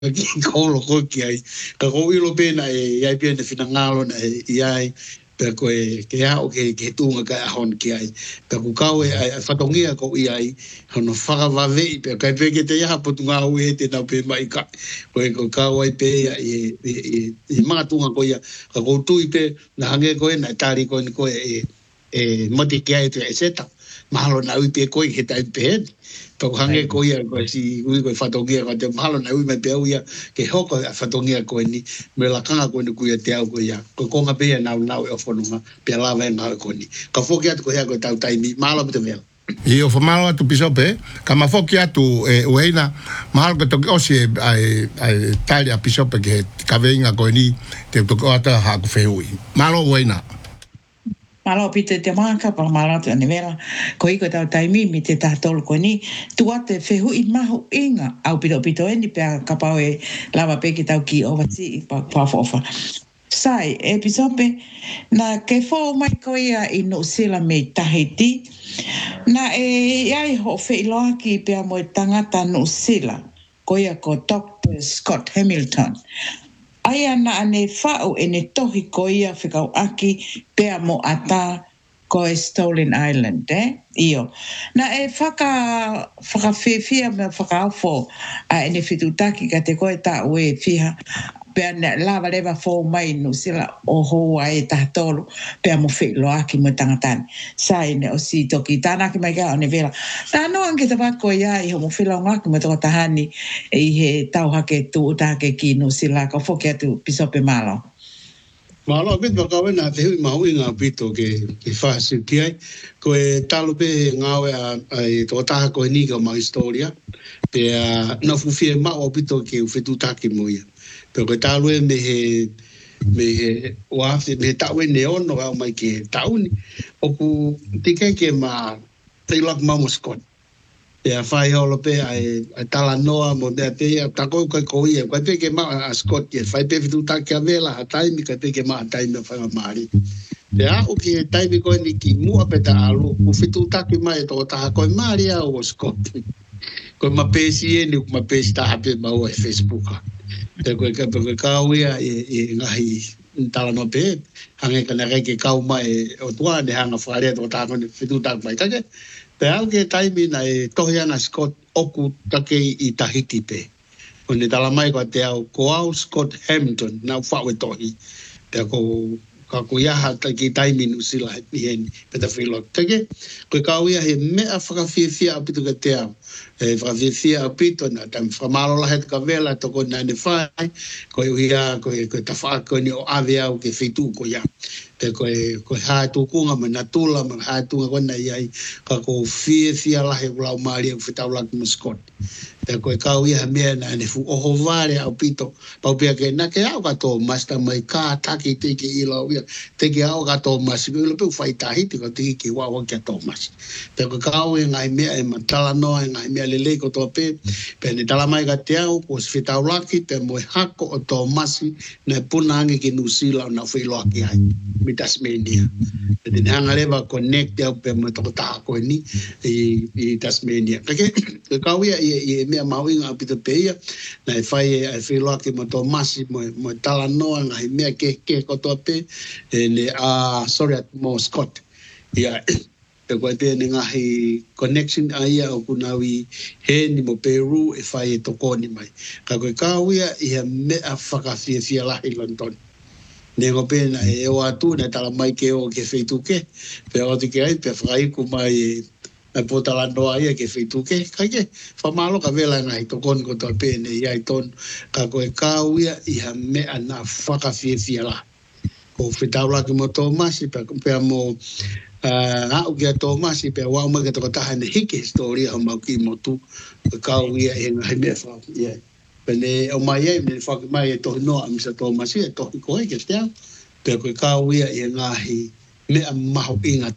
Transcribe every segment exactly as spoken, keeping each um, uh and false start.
ki ko lo ko ki ai ka ko ilo pena e ai pena fina ngalo na e ai pe ko e ke a o ke ke tunga ka hon ki ai pe ku ka e fatongia ko i ai hono faka va ve pe ka pe ke te ya potunga o e te na pe mai ka ko e ko ka o pe ya e e e ma tunga ko ya ka ko tu i pe na hange ko e na tari ko ko e e moti ki ai te seta mahalo na u pe ko i ke tai pe to hange ko ia ko si ui ko fatongia ko te mahalo na ui me pe ia ke hoko fatongia ko ni me la kanga ko ni ku ia te au ko ia ko ko nga pe na na o fonunga pe la ve na ko ni ka foki at ko ia ko tau tai mi mahalo me te vela i o famalo atu pisope ka ma foki atu e ueina mahalo ko to osi ai ai tali a pisope ke ka venga ko ni te to ko ata ha ko feui mahalo ueina malo pite te maka pa malo te nevela ko iko tau taimi mi te tatol ko ni tua te fehu i mahu inga au pito pito eni pe kapau e lava pe ki tau ki ovati pa pa fofa sai episope na ke fo mai ko ia i no sila me Tahiti na e ai ho fe loaki pe mo tangata no sila ko ia ko Doctor Scott Hamilton ai ana ane whao e ne tohi ko ia whikau aki pea mo ata ko e Stolen Island, eh? Io. Na e whaka, whakawhiwhia me whakaawho a e ne whitutaki ka te koe ta ue whiha pea ne lava lewa fō mai no sila o hoa e tahatolu pea mo whilo aki mo tangatani. Sai ne o si toki tānaki mai ka o ne vera. Tā no anke ta wako ia i ho mo whilo ngaki mo toko tahani e i he tauhake tu utake ki no sila ka whoki atu pisope malo. Malo bit ba kawe na te hui mahu inga pito ke ke whasi ki ai. Ko e talo pe ngawe a toko taha ko e ni ka ma historia. Pe na fufi e mao pito ke uwhitu taki mo ia. Pe ko talo e me he me he wafi me tau e neono au mai ke tauni. Oku tike ke ma te lak mamo Scott. Pe a whai holo pe ai tala noa mo te pe a tako kai ko ia. Kai pe ke ma a Scott ye. Whai pe whitu taki a vela ha taimi kai pe ke ma a taimi a whanga maari. Pe a o ki taimi koe ni ki mua pe ta alu. U whitu taki mai e toko taha koe maari a o Scott. Koe ma pesi e ni ma pesi taha pe ma o e Facebook a. Te koe ka pe koe kau ia e ngahi tala no pe. Hange ka nere ke kau mai o tua ne hanga wharea toko taha koe whitu taki mai take. Pe au ke taimi na e tohi ana Scott oku take i Tahiti pe. O ne tala mai koa te au ko au Scott Hamilton na whawe tohi. Te ko ka ko iaha ki taimi nu sila ni heni pe ta whilo. Take koe kau ia he mea whakawhiawhia apitu ka te au. E whakawhiawhia apito na tam whamalo lahe ka vela toko na ne whai. Koe uia koe ta whaako ni o ave au ke whitu ko ia. Te koe koe hae tukunga ma na tula ma hae tunga kona iai ka ko fie fia lahe ulau maari au whitau laki mo Scott. Te koe kau iha mea na ne fu oho vare au pito pau pia ke na ke au kato masta mai ka taki teke ila uia teke au kato masi ilo peu whai Tahiti ka teke ki wawa kia Thomas. Te koe kau e ngai mea e matala noa e ngai mea lele ko toa pe pe ni tala mai ka te au ko si whitau laki te moe hako o Thomasi na puna angi ki nusila na whilo aki hai. Tasmania. Jadi hanga leva connect au pe mo to ta ko ni i i Tasmania. Kake ka wia i me mau inga pito pe ia na fai ai filo ki mo to masi mo mo tala no nga me ke ke ko to pe ne a sorry at mo Scott. Ia te ko te nga hi connection ai au kunawi he ni mo Peru e fai to ko ni mai. Ka ko ka wia i me a faka fia fia la i London. Nengo pena e o atu na tala mai ke o ke feitu ke pe o te ke ai pe frai ku mai e pota la noa ia ke feitu ke ka ke fa malo ka vela ngai to kon ko to pene ia ton ka ko e ka uia i ha me ana faka fie fie la ko fitau la ki mo Thomas pe pe mo a o ke Thomas pe wa mo ke to ta ne hiki historia o mau ki mo tu ka uia e ngai me fa ia Pene o mai e me whaki mai e tohi noa misa Thomas e tohi koe ke te au. Pea koe ka uia i ngahi mea maho inga taha.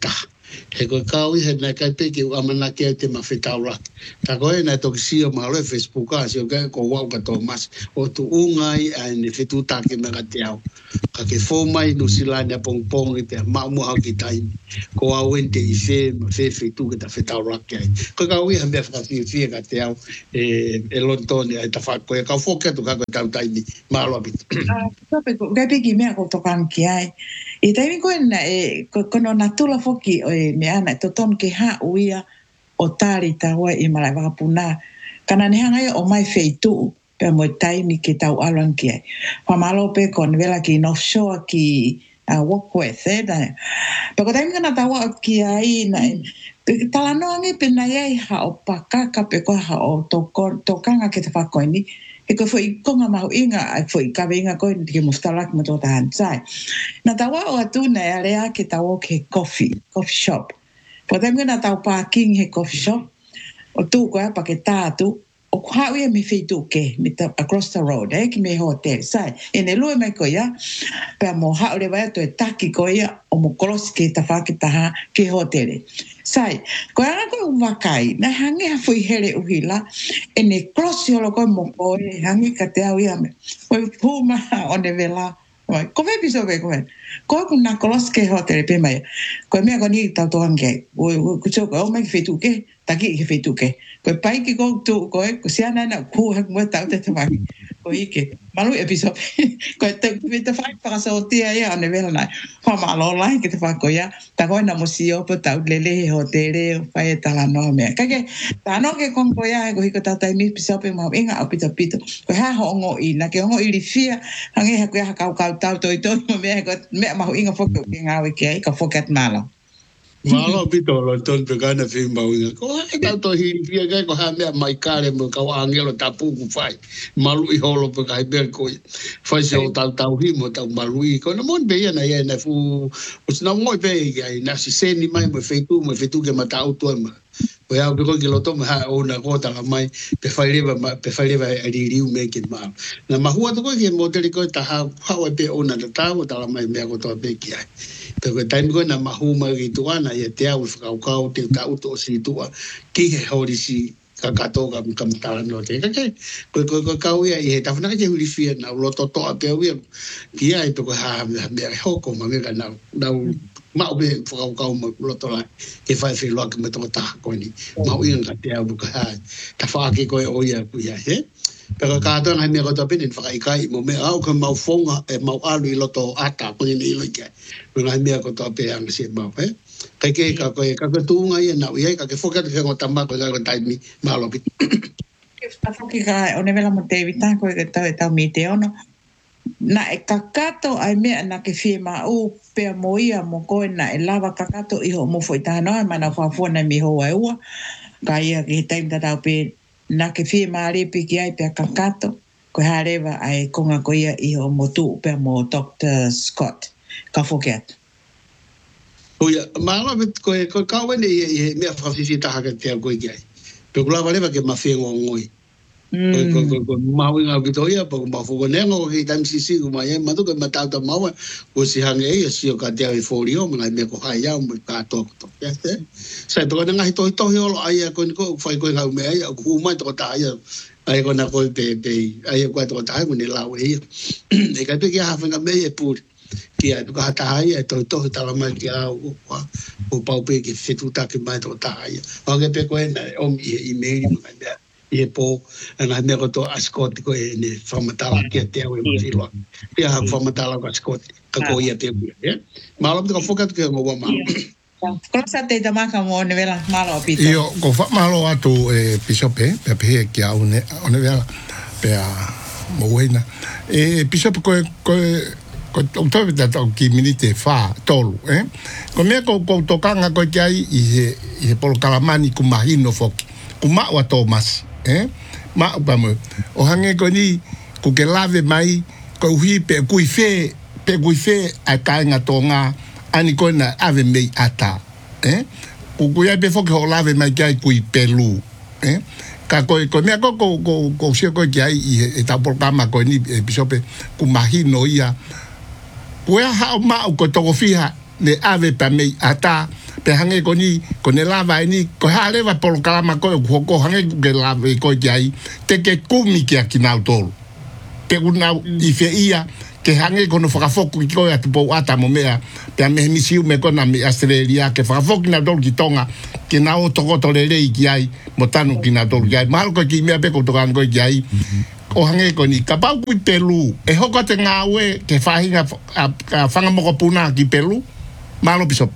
he ko kau he na kai pe ki u amana ke te mafitaura ta ko na to si o malo Facebook a si o ka ko wa ka to mas o tu ungai ai fitu ta ke me ka tiao ka ke fo mai no silania pong pong te ma mo ha ki tai ko a wente i fe fe fitu ke ta fitaura ke ko ka wi ha me fa fi fi ka tiao e e lontoni ai ta fa ko ka fo ke to ka ka tai ni malo bit ah so pe ko ga pe ki me ko to kan ki ai e tai ko na e ko no natula foki e me ana to ton ke ha uia o tari ta wa i mala va puna kana ne hanga o mai feitu pe mo tai ni ke tau alan ki fa malo pe kon vela ki no show ki a walk with eh da pe ko tai kana ta wa ki ai na pe tala no ngi pe na ai ha o pakaka pe ko ha o to ko to kanga ke ta fa ko ni e ko foi konga mau inga ai foi ka venga ko ke mostala mo to ta sai na tawa o atu na area ke tawa ke coffee coffee shop po tem na tawa parking he coffee shop o tu ko pa ke tatu o kwa we me feitu ke me ta across the road eh ki me hotel sai en el me ko ya pa mo ha le va to taki ko ya o mo cross ke ta fa ke ta ke hotel sai ko ana ko vakai na hange ha foi hele uhila en e cross yo lo ko mo ko hange ka te au ya me ko puma on de vela ko ve piso ve ko ko ku na cross ke hotel pe mai ko me ko ni ta to hange o ku cho ko me feitu ke taki ke feitu ke ko pai ki ko tu ko ko sia na na ku ha mo ta te mai ko ike malu episode ko te te fai para so tia ya ne vela na fa malo la que te fa ko ya ta ko na museo po ta le le hotel fai ta la no me ka ke ta no ke kon ko ya ko ko ta ta mi pisa pe ma inga o pito pito ko ha ho ngo i na ke ngo i li fia hange ha ko ha ka ka ta to to me ko me ma inga fo ko nga we ke ka fo kat malo Malo pito lo ton pegana fi mauinga. Ko ai ta to hi fi ga ko ha me mai kare mo ka angelo tapu ku fai. Malu i holo pe kai ber ko. Fai se o ta ta hi mo ta malu i ko no mon be na ya na fu. Os na mo be ya na si se ni mai mo fe tu mo fe tu ke mata auto ma. Ko ya ko ki lo to ha o na ko ta mai pe fai leva pe fai leva ri ri me ke ma. Na ma hua to ko ki mo te ko ta ha ha wa pe o na ta o ta mai me ko to be ki ai. Pero time ko na mahuma ki tuana ia te au whakau kau te ta uto si tua ki he hori si ka kato ka kamtala no te kake ko ko ko kau ia i he tawhana ke huri fia na loto to a pe ia ki ai pe ko ha me ho ko ma me ka na na ma o be whakau kau ma loto la ke fai fi lo ke me to ta ko ni ma o ia ka te au ka ha ta fa ke ko o ia ku ia he pero ka to na me ko to pe ni whakai kai mo me au ka mau fonga e mau alu i loto ata ko ni i lo ke na me ko to pe ang si mau he kai ke ka ko ka ko tu ngai na ia ka ke foka ke ko tamba ko ka tai mi malo bit ke fa foki ka o ne vela mo te vita ko ke ta ta mi te ono na e kakato ai me na ke fie ma o pe mo ia mo ko na e lava kakato i ho mo foi ta no ma na fa fo na mi ho ai wa ka ia ke time ta ta pe na ke fie ma re pe ki ai pe kakato ko hareva ai konga ko ia i ho mo tu pe mo Doctor Scott ka foket o ya malo bit ko ko ka we ni me fa fi fi ta ha ke te ko ia pe ko la vale ke ma fe ngoi ko ko ko ma wi nga bit o ya po ma fo ne ngo ki tam si si ma ya ma to ke ma ta ta ma wa o si ha nge ya si o ka te ai fo rio ma me ko ha ya mo ka to to ya se sa to nga to to yo ai ko ko fa ko nga me ai ku ma to ta ya ai ko na ko pe pe ai ko to ta ko ni la we e ka pe ki ha fa nga me e pu ki ai ka ta ai to to ta la ma ki a o o pa pe ki se tu ta ki mai to ta ai o ke pe ko na o mi e me ni ma ya e po na me ko to ascot ko e ne fa mata la ki te o e lo ya fa mata la ko ascot ka ko ia te ya ma lo ko fokat ke mo ma cosa te da maka mo ne vela malo pito io ko fa malo atu e pisope pe pe ki a une one vela pe a mo wena e pisope ko ko ko to ta to ki minite fa tolu eh ko me ko ko to kanga ko ki ai i i por kalamani ku mahino foki ku ma wa Thomas eh ma ba mo o hange ko ni ku ke lave mai ko hi pe ku fe pe ku fe a kainga tonga ani ko na ave me ata eh ku ku ya pe foki ho lave mai kai ku pelu eh ka ko ko me ko ko ko se ko ki ai i ta por kama ko ni episope ku mahino ia Pua hao mau ko toko fiha le ave pa mei ata pe hange ko ni ko ne lava ni ko hale va por kalama ko ko ko hange ke lava ko jai te ke kumi ke akina tol pe una i fe ia ke hange ko no fakafoku ki ko atu po ata mo mea pe me misiu me ko na Australia ke fakafoku na dol ki tonga ke na o toko tolele ki ai mo tanu ki na dol ki ai mal ko ki me pe ko to kan ko ki ai o hange ko ni ka pau ki Pelu e hoko te ngawe ke fahinga a fanga mo ko puna ki Pelu malo bisop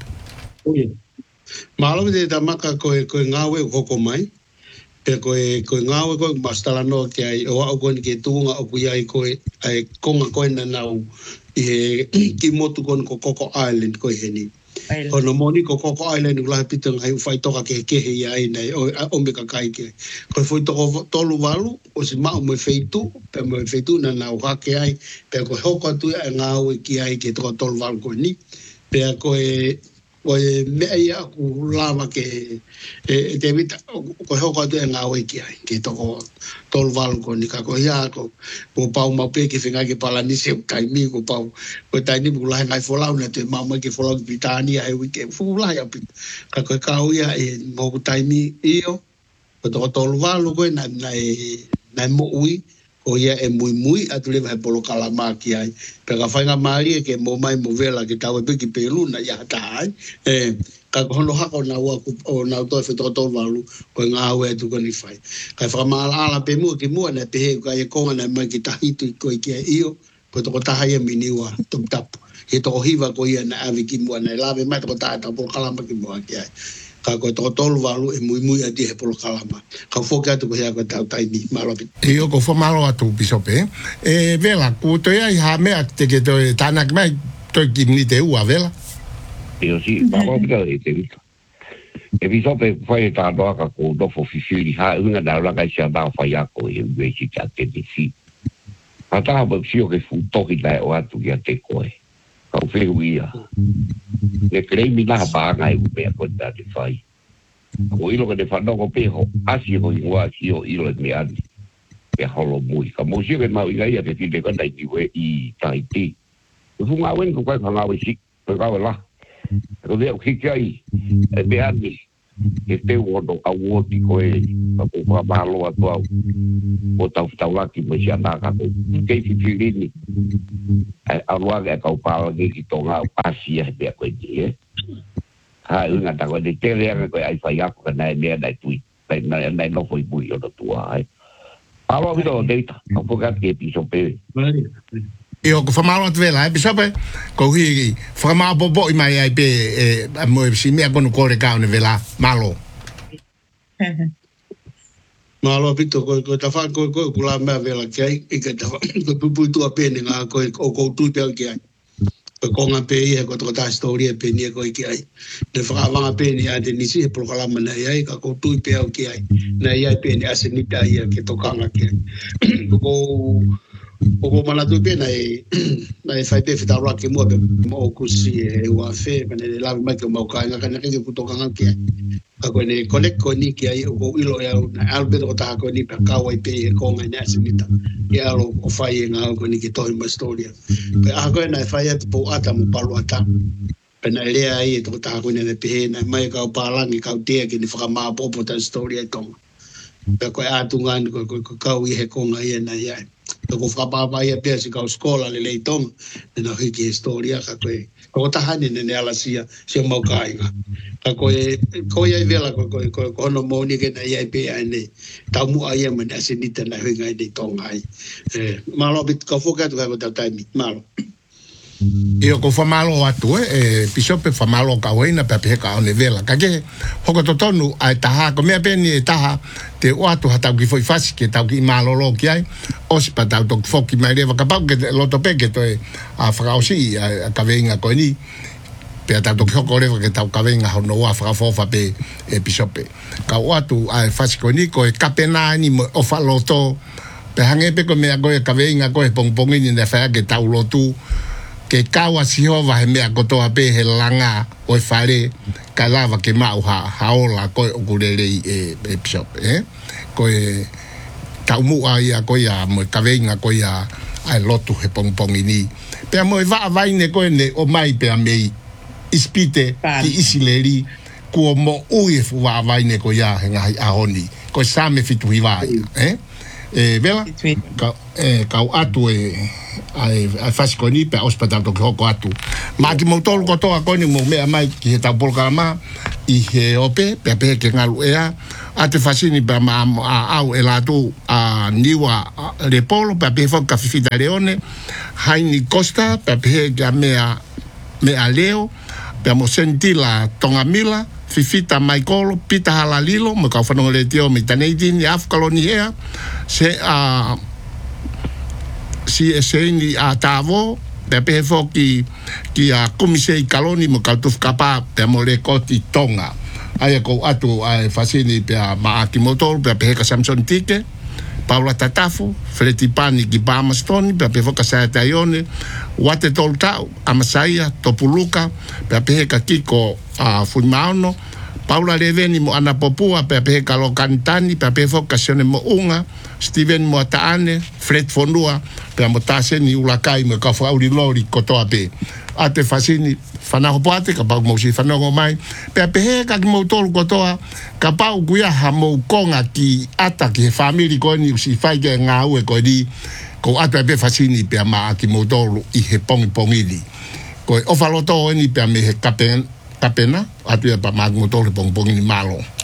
malo de tamaka ko ko ngawe hoko mai pe ko ko ngawe ko mastala no ke ai o o ko ni ke tunga o ku ai ko ai konga ko na nau e ki motu kon ko Coco Island ko heni ono moni ko Coco Island la pitong hai fai toka ke ke he ai nei o o me ka kai ke ko foi to tolu walu o se ma mo feitu pe mo feitu na na o ka ke ai pe ko hoko tu ngawe ki ai ke to tolu walu ko ni pe ko e o me ia ku lava ke e te vita ko hoko tu ngawe ki ai ke to tolu walu ko ni ka ko ia ko ko pau ma pe ke finga ke pala ni se kai mi ko pau ko tai ni bula ngai folau na te mama ke folau Britania ai weekend fula ya pi ka ko ka ia e mo tai mi io ko to tolu walu ko na na na mo ui o ia e mui mui atu le vai polo kalama ki ai pe ka fainga mari ke mo mai mo vela ke tawe pe ki Pelu na ya ta e ka kono ha ko na wa o na to fe to to valu ko nga we tu ko ni fai ka fa mal ala pe mo ki mo na pe ka e ko na mai ki ta hitu ko ki io ko to ta ha ye miniwa top tap e to hiva ko ia na avi ki mo na lave mai to ta ta polo kalama ki mo ki ai ka ko to tolu walu e mui mui ati he polo kalama ka foka tu ko ya ko tau tai ni malo e o ko fo malo atu bisope e vela ku to ia ha me te ke to tanak mai to ki ni te u vela e o si ba ko ka e te vito e bisope foi ta do ka ko do fo fifili ha una da la ka sia da fa ya ko e ve si ta te di si ata ba si o ke fu to ki dai o atu ya te ko e ka fe uia le crei mi la ba ngai u pe ko da te fai ko ilo que te fa no ko pe ho asi ho i wa si o ilo me ani pe holo mui ka mo si ke ma ia ia te ti de ka dai ti we i tai ti fu nga wen ko ka nga we si ko ka la ko de ki kai e be ani e te wo do a wo ti ko e ka ko pa ba lo a to o ta ta la ki me si ana ka ko ke fi fi ni a lo ga ka pa ge ki to nga asi e be ko ti e ha una ta ko de te le ko ai fa ya ko na me dai tu dai na na no foi bui o do tua ai pa lo vi do data ko ka ke pi so pe e o ko fa malo tvela e bisope ko hi fa ma bo bo i mai ai pe e mo si me ko no ko re ka ne vela malo malo pito ko ko ta fa ko ko la me vela ke i ke ta ko pu tu a pe ni nga ko ko tu pe ke ai ko nga pe e ko to ta story pe ni ko ki ai de fa va pe ni a de ni si pro kala mana ai ka ko tu pe ki ai na ai pe ni asenita ai ke to kanga ke ko o ko mana tu pe na e na e fai pe fita rock mo be mo ku si e wa fe me ne la ma ke mo ka nga kana ke ku to kanga ke ka ko ne connect ko ni ki ai o ilo ya na albert o ta ko ni pe ka wa pe ko nga na asenita ya lo o fai nga ko ni ki to ma story pe a ko na fai at po ata mo palo ata pe na le ai to ta ko ne pe na mai ka pa la ni ka te ki ni fa ma po po ta story to pe ko a tu ngan ko ko ka wi he ko nga ye na ya ko fa pa pa ye pe si ka skola le le tom na hi ki historia ka ko ko ta hani ne ala sia si mo kai ka ko ko ye vela ko ko ko no mo ni ke na ye pe ane ta mu ai me na se ni ta na hi ngai de tong ai eh malo bit ko fo ka to ka ta tai mi malo e o ko fa malo atu e bisope fa malo ka wena pe pe ka ne vela ka ke hoko to tonu ai ta ha ko me pe ni ta ha te o atu hata ki foi fasi ke ta ki malo lo ki ai o si pa ta to fo ki mai leva ka pa ke lo to pe ke to a fra o si a ka venga ko ni pe ta to ko leva ke ta ka venga ho no a fra fo fa pe e bisope ka o atu ai fasi ko ni ko e kapena ni o fa lo to pe hange pe ko me a ko ka venga ko e pong pong ni ne fa ke ta lo tu ke kawa si ho va me a ko to a pe he langa o fare ka lava ke mau ha haola ko o kulele e e shop eh ko e ta mu ai a ko ya mo ka venga ko ya ai lotu he pong pong ni pe mo va vai ne ko ne o mai pe a mei ispite ki isileri ko mo ui fu wa vai ne ko ya nga ahoni ko same fitu hiwai eh e vela ka e ka atu e ai ai faskoni pe hospital to ko atu ma ki mo tol ko to ko ni mo me mai ki ta polkama i he ope pe pe ke ngalu ea ate fasini pe ma au elatu a niwa le polo pe pe fo ka fifita leone haini costa pe pe ke mea mea leo pe mo sentila tongamila fifita maikolo pita halalilo mo ka fano le tio mi taneidin ya afkaloni ea se a si eseni a tavo pe pe fo ki ki a komise kaloni mo ka tuf kapa pe mo le koti tonga ai ko atu ai fasini pe ma akimotor pe pe ka Samson Tike Paula Tatafu Fletipani ki Bamastoni pe pe fo ka sa taione wate toltau amasaia topuluka pe pe ka kiko a Funmauno Paula Leveni mo ana popua pe pe ka lo kantani pe pe fo ka sone mo unga Steven mo taane Fred Fonua pe mo tase ni ulakai mo ka fo auri lori kotoa pe ate fasini fana ho pate ka pau mo si fana go mai pe pe ka mo tol kotoa ka pau kuia ha mo konga ki ata ki family ko ni si fai ke nga u ko di ko ate pe fasini pe ma ki mo tol i he pong pongili ko o falo to ni pe me he kapen kapena ate pa ma mo tol pong pongili malo